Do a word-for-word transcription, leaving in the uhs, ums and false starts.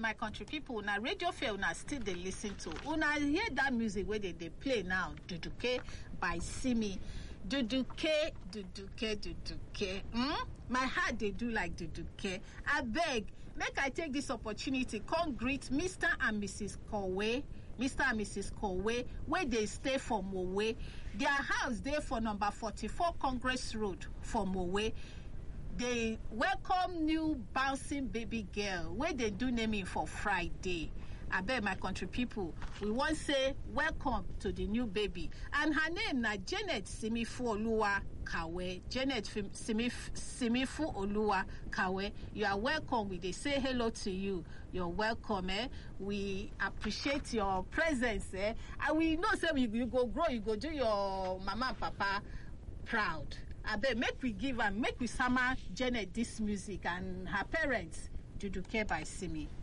my country people, una radio fair una still dey listen to. Una hear that music where they, they play now, Duduke by Simi. Duduke, Duduke, Duduke. Hmm? My heart they do like Duduke. I beg, make I take this opportunity, come greet Mister and Missus Kowe. Mister and Missus Kowe, where they stay for Mowe. Their house there for number forty-four Congress Road for Mowe. They welcome new bouncing baby girl where they do naming for Friday. I beg my country people, we want to say welcome to the new baby. And her name na Janet Simifu Oluwa Kawe. Janet Simif, Simifu Oluwa Kawe. You are welcome. We they say hello to you. You're welcome. Eh? We appreciate your presence. Eh? And we know say you, you go grow, you go do your mama and papa proud. I beg, make we give and make we summer Janet this music and her parents, Duduke by Simi.